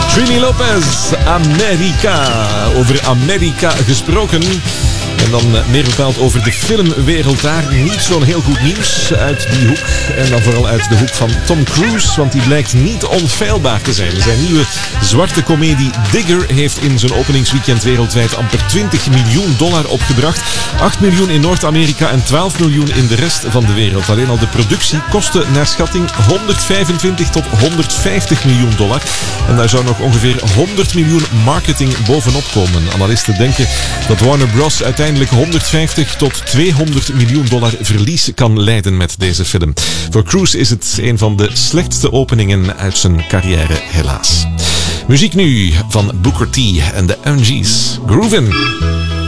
Trini Lopez, Amerika. Over Amerika gesproken. En dan meer bepaald over de filmwereld daar. Niet zo'n heel goed nieuws uit die hoek. En dan vooral uit de hoek van Tom Cruise. Want die blijkt niet onfeilbaar te zijn. Zijn nieuwe zwarte komedie Digger heeft in zijn openingsweekend wereldwijd amper $20 miljoen opgebracht. 8 miljoen in Noord-Amerika en 12 miljoen in de rest van de wereld. Alleen al de productie kostte naar schatting 125 tot 150 miljoen dollar. En daar zou nog ongeveer 100 miljoen marketing bovenop komen. Analisten denken dat Warner Bros. Uiteindelijk 150 tot 200 miljoen dollar verlies kan leiden met deze film. Voor Cruise is het een van de slechtste openingen uit zijn carrière, helaas. Muziek nu van Booker T en de MG's. Groovin'.